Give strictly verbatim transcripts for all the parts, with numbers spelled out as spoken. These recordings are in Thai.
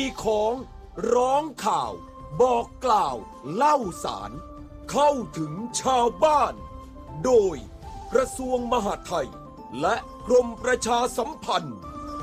ของร้องข่าวบอกกล่าวเล่าสารเข้าถึงชาวบ้านโดยกระทรวงมหาดไทยและกรมประชาสัมพันธ์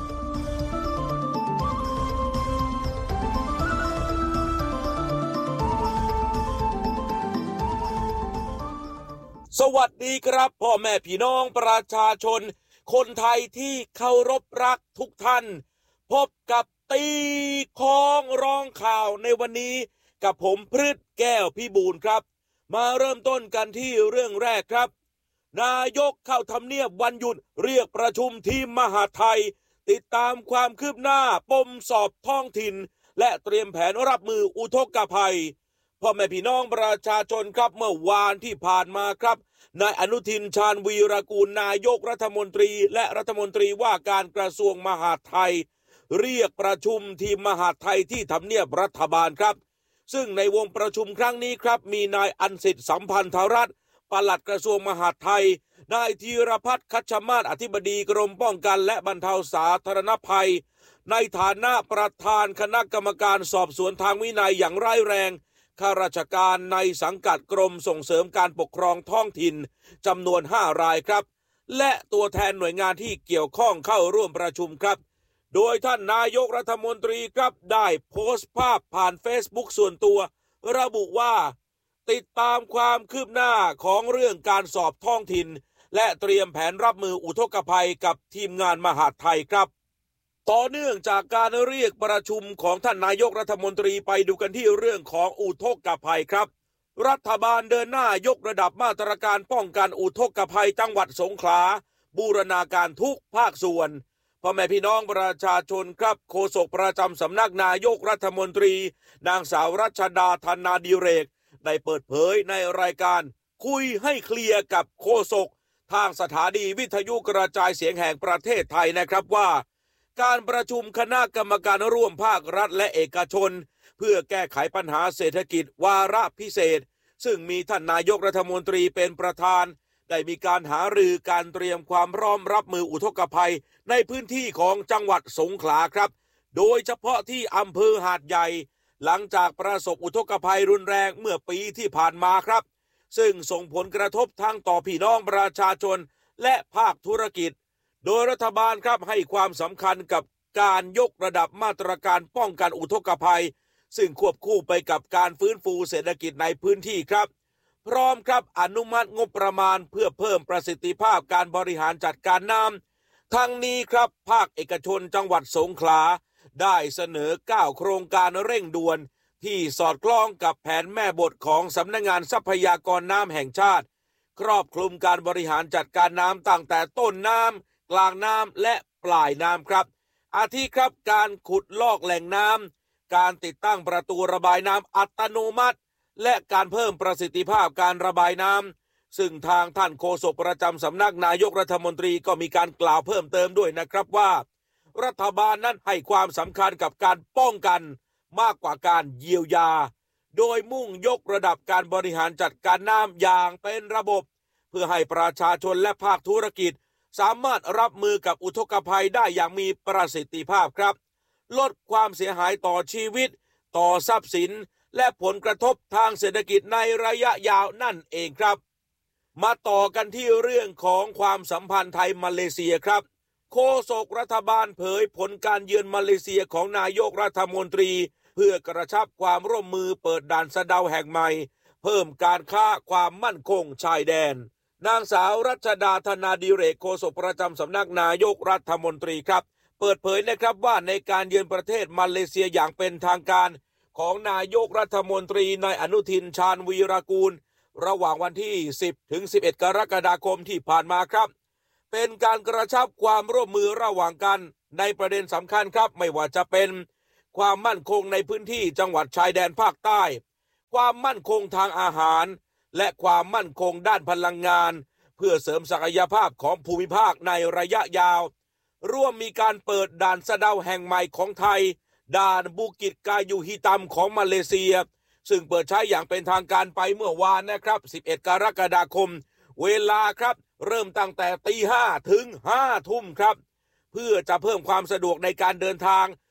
สวัสดีครับพ่อแม่พี่น้องประชาชนคนไทยที่เคารพรักทุกท่านพบกับตีของร้องข่าวในวันนี้กับผมพฤทธิ์แก้วพิบูลครับมาเริ่มต้นกันที่เรื่องแรกครับนายกเข้าทำเนียบวันหยุดเรียกประชุมทีมมหาดไทยติดตามความคืบหน้าปมสอบท้องถิ่นและเตรียมแผนรับมืออุทกภัยพ่อแม่พี่น้องประชาชนครับเมื่อวานที่ผ่านมาครับนายอนุทินชาญวีรกูลนายกรัฐมนตรีและรัฐมนตรีว่าการกระทรวงมหาดไทยเรียกประชุมทีมมหาดไทยที่ทำเนียบรัฐบาลครับซึ่งในวงประชุมครั้งนี้ครับมีนายอันสิทธิ์สัมพันธรัตน์ปลัดกระทรวงมหาดไทยนายธีรพัฒน์คัชมาศอธิบดีกรมป้องกันและบรรเทาสาธารณภัยในฐานะประธานคณะกรรมการสอบสวนทางวินัยอย่างร้ายแรงข้าราชการในสังกัดกรมส่งเสริมการปกครองท้องถิ่นจำนวนห้ารายครับและตัวแทนหน่วยงานที่เกี่ยวข้องเข้าร่วมประชุมครับโดยท่านนายกรัฐมนตรีครับได้โพสต์ภาพผ่าน Facebook ส่วนตัวระบุว่าติดตามความคืบหน้าของเรื่องการสอบท้องถิ่นและเตรียมแผนรับมืออุทกภัยกับทีมงานมหาดไทยครับต่อเนื่องจากการเรียกประชุมของท่านนายกรัฐมนตรีไปดูกันที่เรื่องของอุทกภัยครับรัฐบาลเดินหน้ายกระดับมาตรการป้องกันอุทกภัยจังหวัดสงขลาบูรณาการทุกภาคส่วนพ่อแม่พี่น้องประชาชนครับโฆษกประจำสำนักนายกรัฐมนตรีนางสาวรัชดาธนาดิเรกได้เปิดเผยในรายการคุยให้เคลียร์กับโฆษกทางสถานีวิทยุกระจายเสียงแห่งประเทศไทยนะครับว่าการประชุมคณะกรรมการร่วมภาครัฐและเอกชนเพื่อแก้ไขปัญหาเศรษฐกิจวาระพิเศษซึ่งมีท่านนายกรัฐมนตรีเป็นประธานได้มีการหารือการเตรียมความพร้อมรับมืออุทกภัยในพื้นที่ของจังหวัดสงขลาครับโดยเฉพาะที่อำเภอหาดใหญ่หลังจากประสบอุทกภัยรุนแรงเมื่อปีที่ผ่านมาครับซึ่งส่งผลกระทบทั้งต่อพี่น้องประชาชนและภาคธุรกิจโดยรัฐบาลครับให้ความสำคัญกับการยกระดับมาตรการป้องกันอุทกภัยซึ่งควบคู่ไปกับการฟื้นฟูเศรษฐกิจในพื้นที่ครับพร้อมครับอนุมัติงบประมาณเพื่อเพิ่มประสิทธิภาพการบริหารจัดการน้ำทั้งนี้ครับภาคเอกชนจังหวัดสงขลาได้เสนอเก้าโครงการเร่งด่วนที่สอดคล้องกับแผนแม่บทของสำนักงานทรัพยากรน้ำแห่งชาติครอบคลุมการบริหารจัดการน้ำตั้งแต่ต้นน้ำกลางน้ำและปลายน้ำครับอาทิครับการขุดลอกแหล่งน้ำการติดตั้งประตูระบายน้ำอัตโนมัติและการเพิ่มประสิทธิภาพการระบายน้ำซึ่งทางท่านโฆษกประจำสำนักนายกรัฐมนตรีก็มีการกล่าวเพิ่มเติมด้วยนะครับว่ารัฐบาลนั้นให้ความสำคัญกับการป้องกันมากกว่าการเยียวยาโดยมุ่งยกระดับการบริหารจัดการน้ำอย่างเป็นระบบเพื่อให้ประชาชนและภาคธุรกิจสามารถรับมือกับอุทกภัยได้อย่างมีประสิทธิภาพครับลดความเสียหายต่อชีวิตต่อทรัพย์สินและผลกระทบทางเศรษฐกิจในระยะยาวนั่นเองครับมาต่อกันที่เรื่องของความสัมพันธ์ไทยมาเลเซียครับโฆษกรัฐบาลเผยผลการเยือนมาเลเซียของนายกรัฐมนตรีเพื่อกระชับความร่วมมือเปิดด่านสะเดาแห่งใหม่เพิ่มการค้าความมั่นคงชายแดนนางสาวรัชดาธนาดิเรกโฆษกประจำสำนักนายกรัฐมนตรีครับเปิดเผยนะครับว่าในการเยือนประเทศมาเลเซียอย่างเป็นทางการของนายกรัฐมนตรีนายอนุทินชาญวีรกูลระหว่างวันที่สิบถึงสิบเอ็ดกรกฎาคมที่ผ่านมาครับเป็นการกระชับความร่วมมือระหว่างกันในประเด็นสำคัญครับไม่ว่าจะเป็นความมั่นคงในพื้นที่จังหวัดชายแดนภาคใต้ความมั่นคงทางอาหารและความมั่นคงด้านพลังงานเพื่อเสริมศักยภาพของภูมิภาคในระยะยาวร่วมมีการเปิดด่านสะเดาแห่งใหม่ของไทยด่านบูกิจกายูฮิตัมของมาเลเซียซึ่งเปิดใช้อย่างเป็นทางการไปเมื่อวานนะครับสิบเอ็ดกรกฎาคมเวลาครับเริ่มตั้งแต่ตีห้าถึงห้าทุ่มครับเพื่อจะเพิ่มความสะดวกในการเดินทาง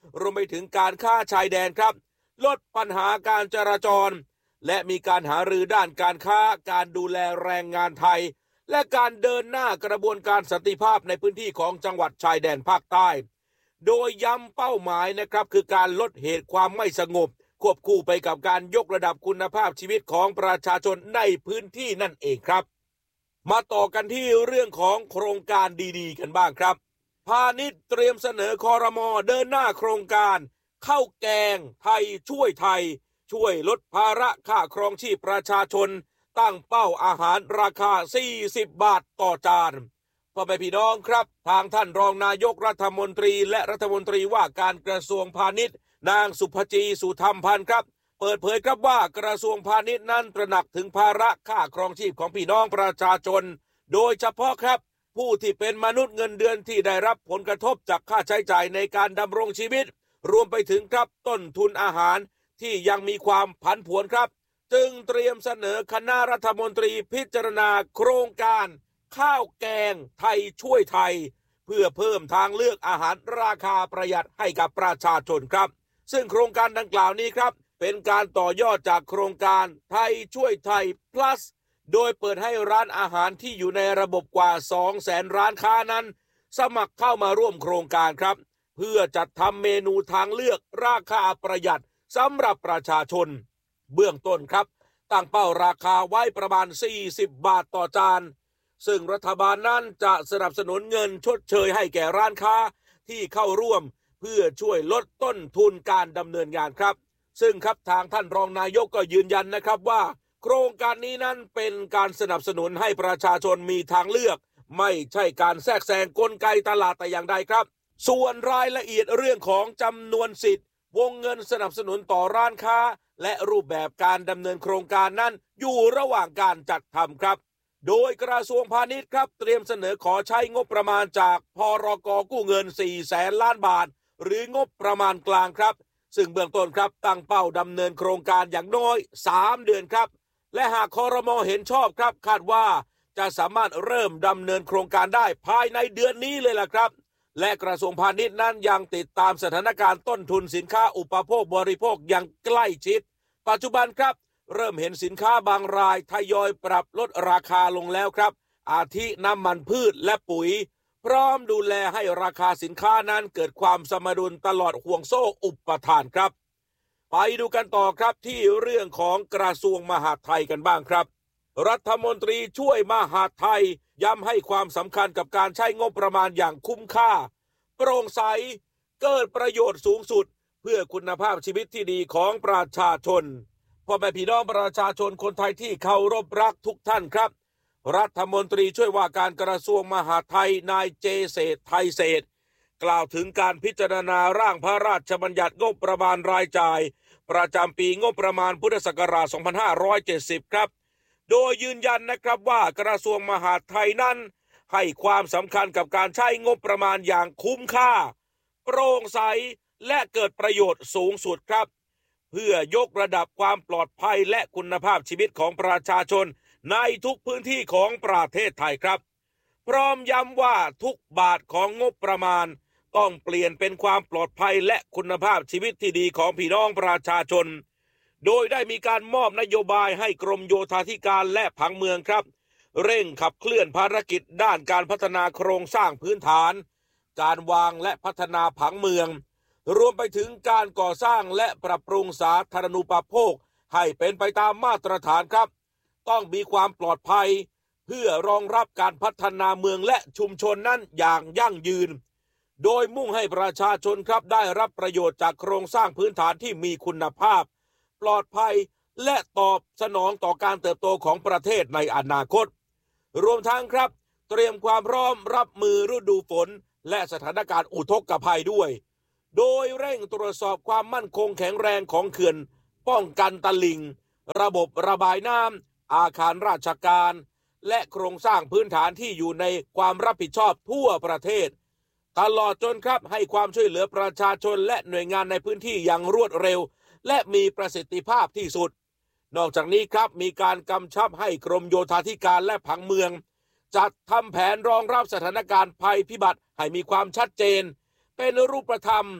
รวมไปถึงการค้าชายแดนครับลดปัญหาการจราจรและมีการหารือด้านการค้าการดูแลแรงงานไทยและการเดินหน้ากระบวนการสันติภาพในพื้นที่ของจังหวัดชายแดนภาคใต้โดยย้ำเป้าหมายนะครับคือการลดเหตุความไม่สงบควบคู่ไปกับการยกระดับคุณภาพชีวิตของประชาชนในพื้นที่นั่นเองครับมาต่อกันที่เรื่องของโครงการดีๆกันบ้างครับพาณิชย์เตรียมเสนอครม.เดินหน้าโครงการข้าวแกงไทยช่วยไทยช่วยลดภาระค่าครองชีพประชาชนตั้งเป้าอาหารราคาสี่สิบบาทต่อจานพ่อแม่พี่น้องครับทางท่านรองนายกรัฐมนตรีและรัฐมนตรีว่าการกระทรวงพาณิชย์นางสุภจีสุธรรมพันธ์ครับเปิดเผยครับว่ากระทรวงพาณิชย์นั้นตระหนักถึงภาระค่าครองชีพของพี่น้องประชาชนโดยเฉพาะครับผู้ที่เป็นมนุษย์เงินเดือนที่ได้รับผลกระทบจากค่าใช้จ่ายในการดำรงชีวิตรวมไปถึงครับต้นทุนอาหารที่ยังมีความผันผวนครับจึงเตรียมเสนอคณะรัฐมนตรีพิจารณาโครงการข้าวแกงไทยช่วยไทยเพื่อเพิ่มทางเลือกอาหารราคาประหยัดให้กับประชาชนครับซึ่งโครงการดังกล่าวนี้ครับเป็นการต่อยอดจากโครงการไทยช่วยไทย plus โดยเปิดให้ร้านอาหารที่อยู่ในระบบกว่า สองแสน ร้านค้านั้นสมัครเข้ามาร่วมโครงการครับเพื่อจัดทำเมนูทางเลือกราคาประหยัดสำหรับประชาชนเบื้องต้นครับตั้งเป้าราคาไว้ประมาณสี่สิบบาทต่อจานซึ่งรัฐบาลนั้นจะสนับสนุนเงินชดเชยให้แก่ร้านค้าที่เข้าร่วมเพื่อช่วยลดต้นทุนการดำเนินงานครับซึ่งครับทางท่านรองนายกก็ยืนยันนะครับว่าโครงการนี้นั้นเป็นการสนับสนุนให้ประชาชนมีทางเลือกไม่ใช่การแทรกแซงกลไกตลาดแต่อย่างใดครับส่วนรายละเอียดเรื่องของจำนวนสิทธิ์วงเงินสนับสนุนต่อร้านค้าและรูปแบบการดำเนินโครงการนั้นอยู่ระหว่างการจัดทำครับโดยกระทรวงพาณิชย์ครับเตรียมเสนอขอใช้งบประมาณจากพรก.กู้เงินสี่แสนล้านบาทหรืองบประมาณกลางครับซึ่งเบื้องต้นครับตั้งเป้าดำเนินโครงการอย่างน้อยสามเดือนครับและหากครม.เห็นชอบครับคาดว่าจะสามารถเริ่มดำเนินโครงการได้ภายในเดือนนี้เลยล่ะครับและกระทรวงพาณิชย์นั้นยังติดตามสถานการณ์ต้นทุนสินค้าอุปโภคบริโภคอย่างใกล้ชิดปัจจุบันครับเริ่มเห็นสินค้าบางรายทยอยปรับลดราคาลงแล้วครับอาทิน้ำมันพืชและปุ๋ยพร้อมดูแลให้ราคาสินค้านั้นเกิดความสมดุลตลอดห่วงโซ่อุปทานครับไปดูกันต่อครับที่เรื่องของกระทรวงมหาดไทยกันบ้างครับรัฐมนตรีช่วยมหาดไทยย้ำให้ความสำคัญกับการใช้งบประมาณอย่างคุ้มค่าโปร่งใสเกิดประโยชน์สูงสุดเพื่อคุณภาพชีวิตที่ดีของประชาชนพ่อแม่พี่น้องประชาชนคนไทยที่เคารพรักทุกท่านครับรัฐมนตรีช่วยว่าการกระทรวงมหาดไทยนายเจเศรษฐ์ไทยเศรษฐ์กล่าวถึงการพิจารณาร่างพระราชบัญญัติงบประมาณรายจ่ายประจำปีงบประมาณพุทธศักราชสองพันห้าร้อยเจ็ดสิบครับโดยยืนยันนะครับว่ากระทรวงมหาดไทยนั้นให้ความสำคัญกับการใช้งบประมาณอย่างคุ้มค่าโปร่งใสและเกิดประโยชน์สูงสุดครับเพื่อยกระดับความปลอดภัยและคุณภาพชีวิตของประชาชนในทุกพื้นที่ของประเทศไทยครับพร้อมย้ำว่าทุกบาทของงบประมาณต้องเปลี่ยนเป็นความปลอดภัยและคุณภาพชีวิตที่ดีของพี่น้องประชาชนโดยได้มีการมอบนโยบายให้กรมโยธาธิการและผังเมืองครับเร่งขับเคลื่อนภารกิจด้านการพัฒนาโครงสร้างพื้นฐานการวางและพัฒนาผังเมืองรวมไปถึงการก่อสร้างและปรับปรุงสาธารณูปโภคให้เป็นไปตามมาตรฐานครับต้องมีความปลอดภัยเพื่อรองรับการพัฒนาเมืองและชุมชนนั้นอย่างยั่งยืนโดยมุ่งให้ประชาชนครับได้รับประโยชน์จากโครงสร้างพื้นฐานที่มีคุณภาพปลอดภัยและตอบสนองต่อการเติบโตของประเทศในอนาคตรวมทั้งครับเตรียมความพร้อมรับมือฤดูฝนและสถานการณ์อุทกภัยด้วยโดยเร่งตรวจสอบความมั่นคงแข็งแรงของเขื่อนป้องกันตลิ่งระบบระบายน้ำอาคารราชการและโครงสร้างพื้นฐานที่อยู่ในความรับผิดชอบทั่วประเทศตลอดจนครับให้ความช่วยเหลือประชาชนและหน่วยงานในพื้นที่อย่างรวดเร็วและมีประสิทธิภาพที่สุดนอกจากนี้ครับมีการกำชับให้กรมโยธาธิการและผังเมืองจัดทำแผนรองรับสถานการณ์ภัยพิบัติให้มีความชัดเจนเป็นรูปธรรม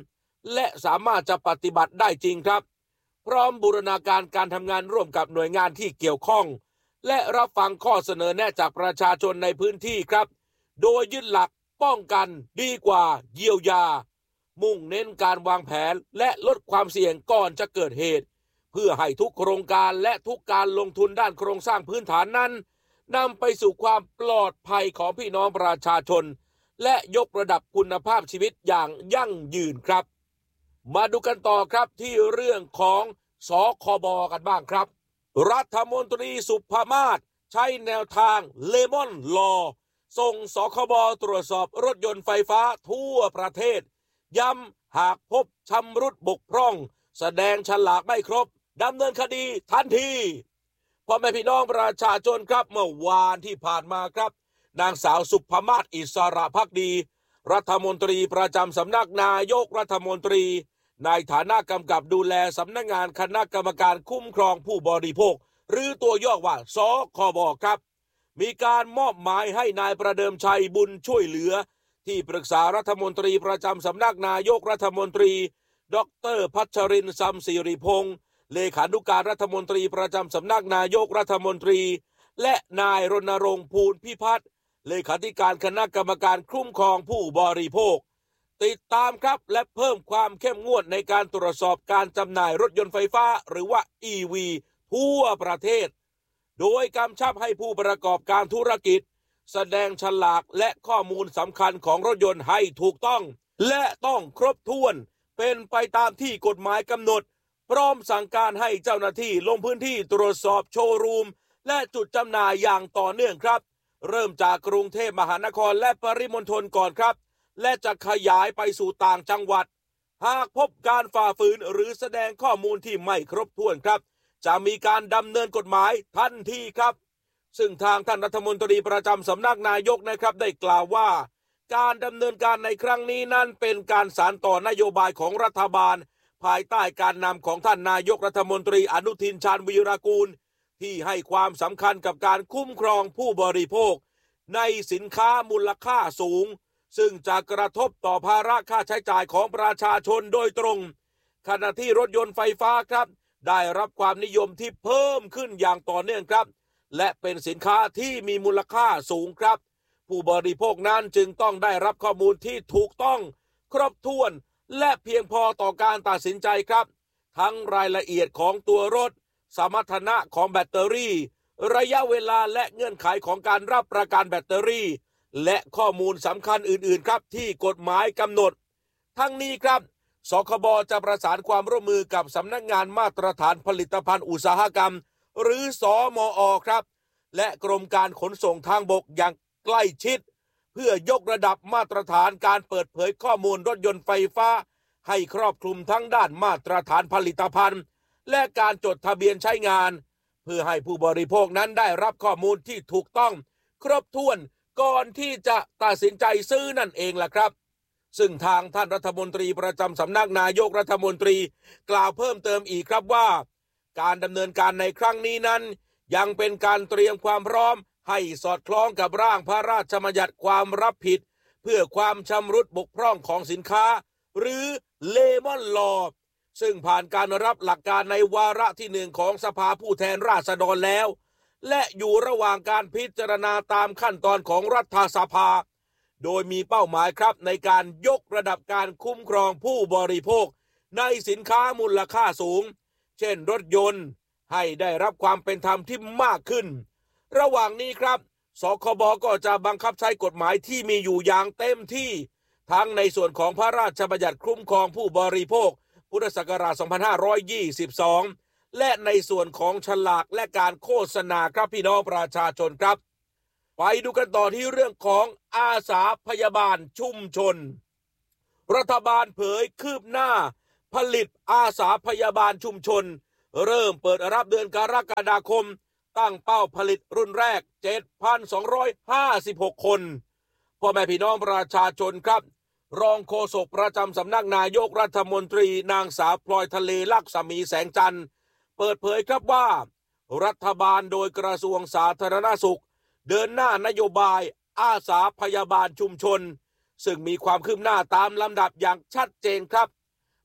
และสามารถจะปฏิบัติได้จริงครับพร้อมบูรณาการการทำงานร่วมกับหน่วยงานที่เกี่ยวข้องและรับฟังข้อเสนอแนะจากประชาชนในพื้นที่ครับโดยยึดหลักป้องกันดีกว่าเยียวยามุ่งเน้นการวางแผนและลดความเสี่ยงก่อนจะเกิดเหตุเพื่อให้ทุกโครงการและทุกการลงทุนด้านโครงสร้างพื้นฐานนั้นนำไปสู่ความปลอดภัยของพี่น้องประชาชนและยกระดับคุณภาพชีวิตอย่างยั่งยืนครับมาดูกันต่อครับที่เรื่องของสคบกันบ้างครับรัฐมนตรีสุภมาศใช้แนวทางเลมอนลอส่งสคบตรวจสอบรถยนต์ไฟฟ้าทั่วประเทศย้ำหากพบชำรุดบกพร่องแสดงฉลากไม่ครบดำเนินคดีทันทีพ่อแม่พี่น้องประชาชนครับเมื่อวานที่ผ่านมาครับนางสาวสุภมาศอิสระภักดีรัฐมนตรีประจำสำนักนายกรัฐมนตรีในฐานะกำกับดูแลสำนักงานคณะกรรมการคุ้มครองผู้บริโภคหรือตัวย่อว่าสคบครับมีการมอบหมายให้นายประเดิมชัยบุญช่วยเหลือที่ปรึกษารัฐมนตรีประจำสำนักนายกรัฐมนตรีดร.พัชรินทร์ ซัมศิริพงษ์เลขานุการรัฐมนตรีประจำสำนักนายกรัฐมนตรีและนายรณรงค์ภูลพิพัฒน์เลขาธิการคณะกรรมการคุ้มครองผู้บริโภคติดตามครับและเพิ่มความเข้มงวดในการตรวจสอบการจำหน่ายรถยนต์ไฟฟ้าหรือว่า อี วี ทั่วประเทศโดยกำชับให้ผู้ประกอบการธุรกิจแสดงฉลากและข้อมูลสำคัญของรถยนต์ให้ถูกต้องและต้องครบถ้วนเป็นไปตามที่กฎหมายกำหนดพร้อมสั่งการให้เจ้าหน้าที่ลงพื้นที่ตรวจสอบโชว์รูมและจุดจำหน่ายอย่างต่อเนื่องครับเริ่มจากกรุงเทพมหานครและปริมณฑลก่อนครับและจะขยายไปสู่ต่างจังหวัดหากพบการฝ่าฝืนหรือแสดงข้อมูลที่ไม่ครบถ้วนครับจะมีการดำเนินกฎหมายทันทีครับซึ่งทางท่านรัฐมนตรีประจำสำนักนายกนะครับได้กล่าวว่าการดำเนินการในครั้งนี้นั้นเป็นการสานต่อนโยบายของรัฐบาลภายใต้การนำของท่านนายกรัฐมนตรีอนุทินชาญวีรกูลที่ให้ความสำคัญกับการคุ้มครองผู้บริโภคในสินค้ามูลค่าสูงซึ่งจะกระทบต่อภาระค่าใช้จ่ายของประชาชนโดยตรงขณะที่รถยนต์ไฟฟ้าครับได้รับความนิยมที่เพิ่มขึ้นอย่างต่อเนื่องครับและเป็นสินค้าที่มีมูลค่าสูงครับผู้บริโภคนั้นจึงต้องได้รับข้อมูลที่ถูกต้องครบถ้วนและเพียงพอต่อการตัดสินใจครับทั้งรายละเอียดของตัวรถสมรรถนะของแบตเตอรี่ระยะเวลาและเงื่อนไขของการรับประกันแบตเตอรี่และข้อมูลสำคัญอื่นๆครับที่กฎหมายกำหนดทั้งนี้ครับสคบจะประสานความร่วมมือกับสำนักงานมาตรฐานผลิตภัณฑ์อุตสาหกรรมหรือสมอ.ครับและกรมการขนส่งทางบกอย่างใกล้ชิดเพื่อยกระดับมาตรฐานการเปิดเผยข้อมูลรถยนต์ไฟฟ้าให้ครอบคลุมทั้งด้านมาตรฐานผลิตภัณฑ์และการจดทะเบียนใช้งานเพื่อให้ผู้บริโภคนั้นได้รับข้อมูลที่ถูกต้องครบถ้วนก่อนที่จะตัดสินใจซื้อนั่นเองล่ะครับซึ่งทางท่านรัฐมนตรีประจำสำนักนายกรัฐมนตรีกล่าวเพิ่มเติมอีกครับว่าการดำเนินการในครั้งนี้นั้นยังเป็นการเตรียมความพร้อมให้สอดคล้องกับร่างพระราชบัญญัติความรับผิดเพื่อความชำรุดบกพร่องของสินค้าหรือเลมอนลอซึ่งผ่านการรับหลักการในวาระที่หนึ่งของสภาผู้แทนราษฎรแล้วและอยู่ระหว่างการพิจารณาตามขั้นตอนของรัฐสภาโดยมีเป้าหมายครับในการยกระดับการคุ้มครองผู้บริโภคในสินค้ามูลค่าสูงเช่นรถยนต์ให้ได้รับความเป็นธรรมที่มากขึ้นระหว่างนี้ครับสคบก็จะบังคับใช้กฎหมายที่มีอยู่อย่างเต็มที่ทั้งในส่วนของพระราชบัญญัติคุ้มครองผู้บริโภคพุทธศักราชสองพันห้าร้อยยี่สิบสองและในส่วนของฉลากและการโฆษณาครับพี่น้องประชาชนครับไปดูกันต่อที่เรื่องของอาสาพยาบาลชุมชนรัฐบาลเผยคืบหน้าผลิตอาสาพยาบาลชุมชนเริ่มเปิดรับเดือนกรกฎาคมตั้งเป้าผลิตรุ่นแรก เจ็ดพันสองร้อยห้าสิบหก คนพ่อแม่พี่น้องประชาชนครับรองโฆษกประจำสำนักนายกรัฐมนตรีนางสาวพลอยทะเลลักษมีแสงจันทร์เปิดเผยครับว่ารัฐบาลโดยกระทรวงสาธารณสุขเดินหน้านโยบายอาสาพยาบาลชุมชนซึ่งมีความคืบหน้าตามลำดับอย่างชัดเจนครับ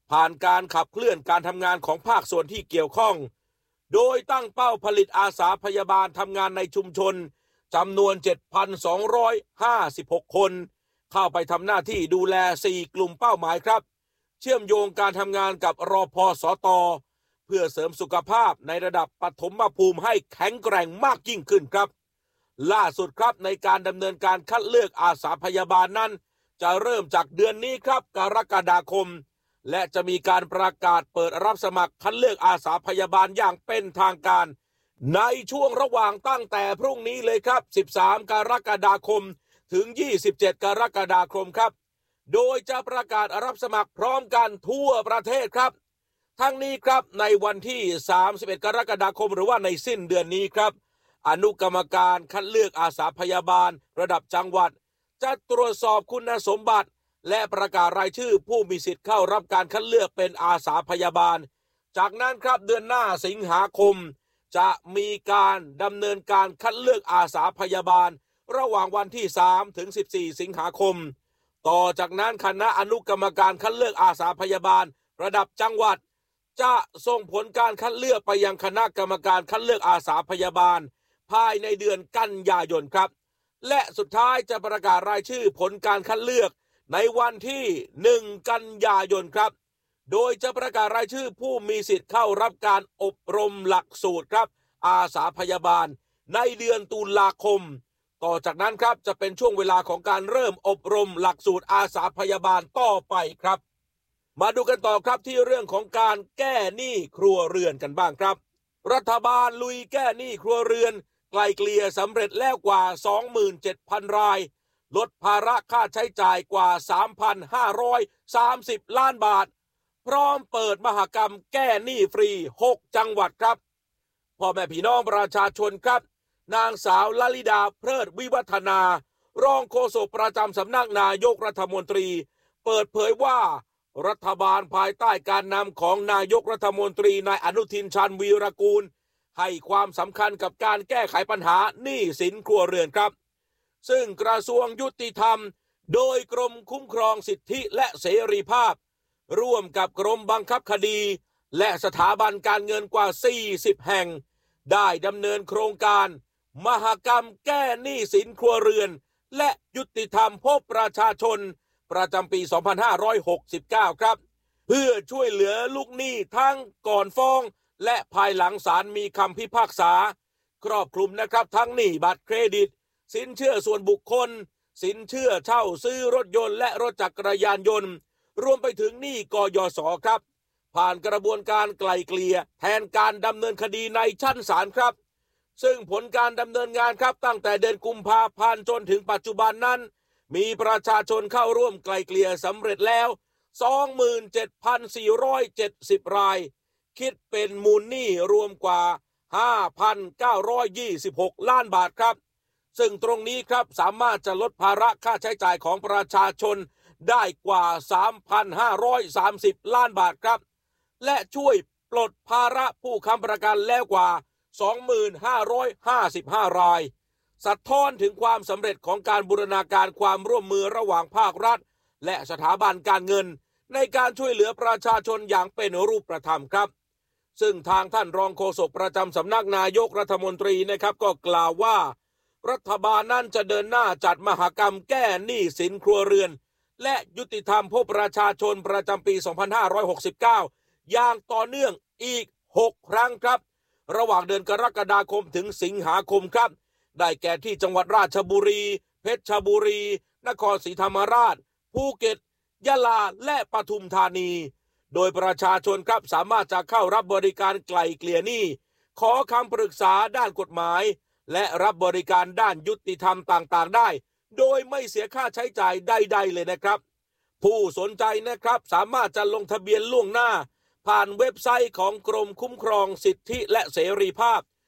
ผ่านการขับเคลื่อนการทำงานของภาคส่วนที่เกี่ยวข้องโดยตั้งเป้าผลิตอาสาพยาบาลทำงานในชุมชนจำนวน เจ็ดพันสองร้อยห้าสิบหก คนเข้าไปทำหน้าที่ดูแลสี่กลุ่มเป้าหมายครับเชื่อมโยงการทำงานกับรพสตเพื่อเสริมสุขภาพในระดับปฐมภูมิให้แข็งแกร่งมากยิ่งขึ้นครับล่าสุดครับในการดำเนินการคัดเลือกอาสาพยาบาลนั้นจะเริ่มจากเดือนนี้ครับกรกฎาคมและจะมีการประกาศเปิดรับสมัครคัดเลือกอาสาพยาบาลอย่างเป็นทางการในช่วงระหว่างตั้งแต่พรุ่งนี้เลยครับสิบสามกรกฎาคมถึงยี่สิบเจ็ดกรกฎาคมครับโดยจะประกาศรับสมัครพร้อมกันทั่วประเทศครับทั้งนี้ครับในวันที่สามสิบเอ็ดกรกฎาคมหรือว่าในสิ้นเดือนนี้ครับอนุกรรมการคัดเลือกอาสาพยาบาลระดับจังหวัดจะตรวจสอบคุณสมบัติและประกาศรายชื่อผู้มีสิทธิ์เข้ารับการคัดเลือกเป็นอาสาพยาบาลจากนั้นครับเดือนหน้าสิงหาคมจะมีการดำเนินการคัดเลือกอาสาพยาบาลระหว่างวันที่สามถึงสิบสี่สิงหาคมต่อจากนั้นคณะอนุกรรมการคัดเลือกอาสาพยาบาลระดับจังหวัดจะส่งผลการคัดเลือกไปยังคณะกรรมการคัดเลือกอาสาพยาบาลภายในเดือนกันยายนครับและสุดท้ายจะประกาศรายชื่อผลการคัดเลือกในวันที่หนึ่งกันยายนครับโดยจะประกาศรายชื่อผู้มีสิทธิ์เข้ารับการอบรมหลักสูตรครับอาสาพยาบาลในเดือนตุลาคมต่อจากนั้นครับจะเป็นช่วงเวลาของการเริ่มอบรมหลักสูตรอาสาพยาบาลต่อไปครับมาดูกันต่อครับที่เรื่องของการแก้หนี้ครัวเรือนกันบ้างครับรัฐบาลลุยแก้หนี้ครัวเรือนไกลเกลี่ยสำเร็จแล้วกว่า สองหมื่นเจ็ดพัน รายลดภาระค่าใช้จ่ายกว่า สามพันห้าร้อยสามสิบ ล้านบาทพร้อมเปิดมหกรรมแก้หนี้ฟรีหกจังหวัดครับพ่อแม่พี่น้องประชาชนครับนางสาวลลิดาเพลิดวิวัฒนารองโฆษกประจำสำนักนายกรัฐมนตรีเปิดเผยว่ารัฐบาลภายใต้การนำของนายกรัฐมนตรีนายอนุทินชาญวีรกูลให้ความสำคัญกับการแก้ไขปัญหาหนี้สินครัวเรือนครับซึ่งกระทรวงยุติธรรมโดยกรมคุ้มครองสิทธิและเสรีภาพร่วมกับกรมบังคับคดีและสถาบันการเงินกว่าสี่สิบแห่งได้ดำเนินโครงการมหกรรมแก้หนี้สินครัวเรือนและยุติธรรมพบประชาชนประจำปีสองพันห้าร้อยหกสิบเก้าครับเพื่อช่วยเหลือลูกหนี้ทั้งก่อนฟ้องและภายหลังศาลมีคำพิพากษาครอบคลุมนะครับทั้งหนี้บัตรเครดิตสินเชื่อส่วนบุคคลสินเชื่อเช่าซื้อรถยนต์และรถจักรยานยนต์รวมไปถึงหนี้กยศครับผ่านกระบวนการไกล่เกลี่ยแทนการดำเนินคดีในชั้นศาลครับซึ่งผลการดำเนินงานครับตั้งแต่เดือนกุมภาพันธ์จนถึงปัจจุบันนั้นมีประชาชนเข้าร่วมไกล่เกลี่ยสำเร็จแล้ว สองหมื่นเจ็ดพันสี่ร้อยเจ็ดสิบ รายคิดเป็นมูลหนี้รวมกว่า ห้าพันเก้าร้อยยี่สิบหก ล้านบาทครับซึ่งตรงนี้ครับสามารถจะลดภาระค่าใช้จ่ายของประชาชนได้กว่า สามพันห้าร้อยสามสิบ ล้านบาทครับและช่วยปลดภาระผู้ค้ำประกันแล้วกว่า สองหมื่นห้าร้อยห้าสิบห้า รายสะท้อนถึงความสำเร็จของการบูรณาการความร่วมมือระหว่างภาครัฐและสถาบันการเงินในการช่วยเหลือประชาชนอย่างเป็นรูปธรรมครับซึ่งทางท่านรองโฆษกประจำสำนักนายกรัฐมนตรีนะครับก็กล่าวว่ารัฐบาลนั้นจะเดินหน้าจัดมหกรรมแก้หนี้สินครัวเรือนและยุติธรรมพบประชาชนประจำปี สองพันห้าร้อยหกสิบเก้า อย่างต่อเนื่องอีกหกครั้งครับระหว่างเดือนกรกฎาคมถึงสิงหาคมครับได้แก่ที่จังหวัดราชบุรีเพชรบุรีนครศรีธรรมราชภูเก็ตยะลาและปทุมธานีโดยประชาชนครับสามารถจะเข้ารับบริการไกล่เกลี่ยหนี้ขอคำปรึกษาด้านกฎหมายและรับบริการด้านยุติธรรมต่างๆได้โดยไม่เสียค่าใช้จ่ายใดๆเลยนะครับผู้สนใจนะครับสามารถจะลงทะเบียนล่วงหน้าผ่านเว็บไซต์ของกรมคุ้มครองสิทธิและเสรีภาพ